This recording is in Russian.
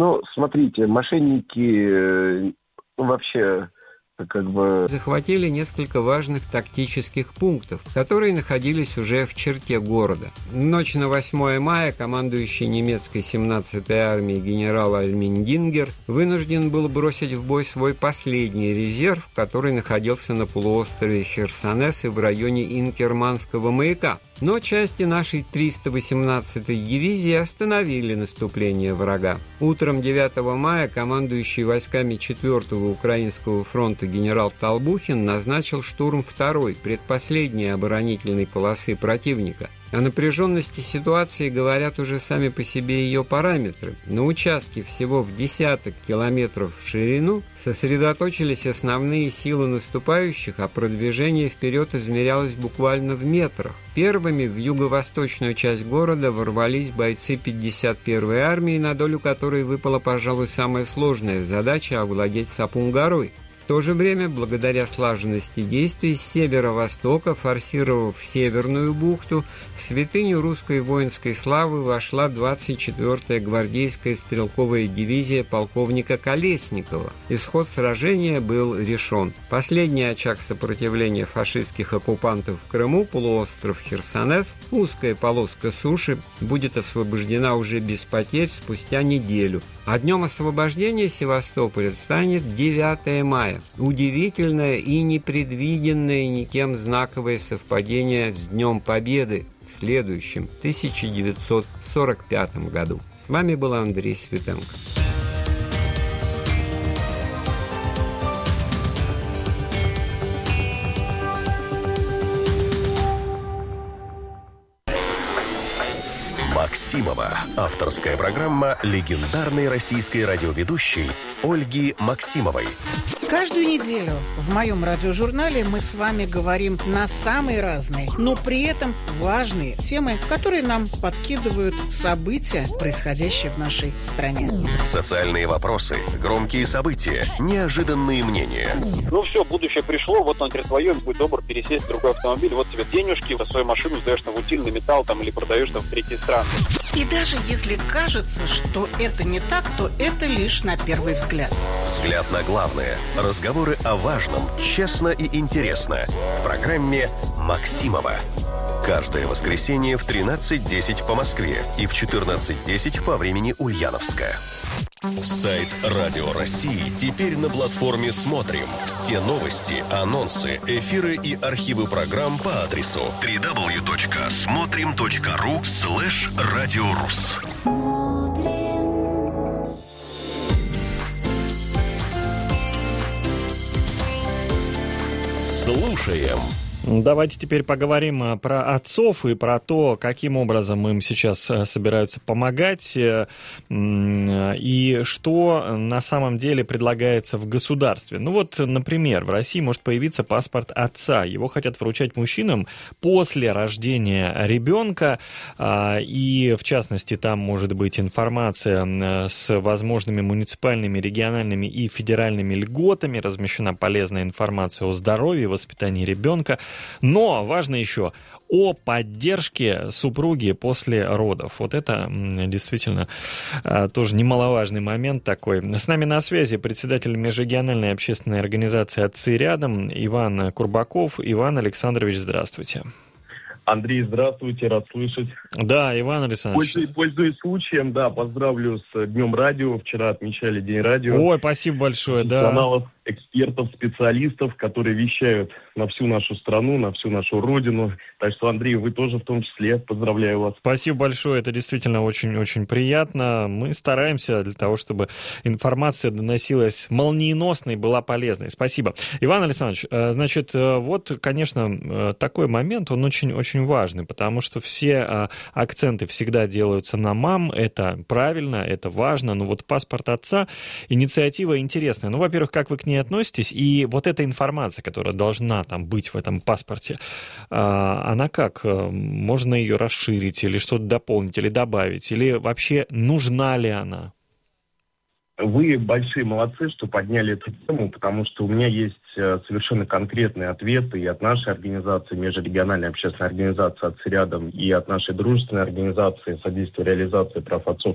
Ну, смотрите, мошенники вообще захватили несколько важных тактических пунктов, которые находились уже в черте города. Ночь на 8 мая командующий немецкой 17-й армией генерал Альмендингер вынужден был бросить в бой свой последний резерв, который находился на полуострове Херсонес и в районе Инкерманского маяка. Но части нашей 318-й дивизии остановили наступление врага. Утром 9 мая командующий войсками 4-го Украинского фронта генерал Толбухин назначил штурм 2-й, предпоследней оборонительной полосы противника. О напряженности ситуации говорят уже сами по себе ее параметры. На участке всего в десяток километров в ширину сосредоточились основные силы наступающих, а продвижение вперед измерялось буквально в метрах. Первыми в юго-восточную часть города ворвались бойцы 51-й армии, на долю которой выпала, пожалуй, самая сложная задача – овладеть Сапун-горой. В то же время, благодаря слаженности действий, с северо-востока, форсировав Северную бухту, в святыню русской воинской славы вошла 24-я гвардейская стрелковая дивизия полковника Колесникова. Исход сражения был решен. Последний очаг сопротивления фашистских оккупантов в Крыму, полуостров Херсонес, узкая полоска суши, будет освобождена уже без потерь спустя неделю. А днем освобождения Севастополя станет 9 мая. Удивительное и непредвиденное никем знаковое совпадение с Днем Победы в следующем, 1945 году. С вами был Андрей Светенко. Максимова. Авторская программа легендарной российской радиоведущей Ольги Максимовой. Каждую неделю в моем радиожурнале мы с вами говорим на самые разные, но при этом важные темы, которые нам подкидывают события, происходящие в нашей стране. Социальные вопросы, громкие события, неожиданные мнения. Ну все, будущее пришло, вот он теперь твое, будь добр пересесть в другой автомобиль, вот тебе денежки, за свою машину сдаешь на утильный металл там, или продаешь там в третьи страны. И даже если кажется, что это не так, то это лишь на первый взгляд. Взгляд на главное. Разговоры о важном, честно и интересно. В программе «Максимова». Каждое воскресенье в 13:10 по Москве и в 14:10 по времени Ульяновска. Сайт Радио России теперь на платформе «Смотрим». Все новости, анонсы, эфиры и архивы программ по адресу www.смотрим.ру/радиорус. Слушаем. Давайте теперь поговорим про отцов и про то, каким образом им сейчас собираются помогать и что на самом деле предлагается в государстве. Ну вот, например, в России может появиться паспорт отца. Его хотят вручать мужчинам после рождения ребенка, и в частности там может быть информация с возможными муниципальными, региональными и федеральными льготами, размещена полезная информация о здоровье, воспитании ребенка. Но важно еще о поддержке супруги после родов. Вот это действительно тоже немаловажный момент такой. С нами на связи председатель межрегиональной общественной организации «Отцы рядом» Иван Курбаков. Иван Александрович, здравствуйте. Андрей, здравствуйте, рад слышать. Да, Иван Александрович. Пользуясь случаем, да, поздравлю с Днем радио. Вчера отмечали День радио. Ой, спасибо большое, да. Профессионалов, экспертов, специалистов, которые вещают на всю нашу страну, на всю нашу родину. Так что, Андрей, вы тоже в том числе. Поздравляю вас. Спасибо большое, это действительно очень-очень приятно. Мы стараемся для того, чтобы информация доносилась молниеносно и была полезной. Спасибо. Иван Александрович, значит, вот, конечно, такой момент, он очень важный, потому что все акценты всегда делаются на мам. Это правильно, это важно. Но вот паспорт отца, инициатива интересная. Ну, во-первых, как вы к ней относитесь? И вот эта информация, которая должна там быть в этом паспорте, она как? Можно ее расширить или что-то дополнить, или добавить? Или вообще нужна ли она? Вы большие молодцы, что подняли эту тему, потому что у меня есть совершенно конкретные ответы и от нашей организации, межрегиональной общественной организации «Отцы рядом», и от нашей дружественной организации «Содействие реализации прав отцов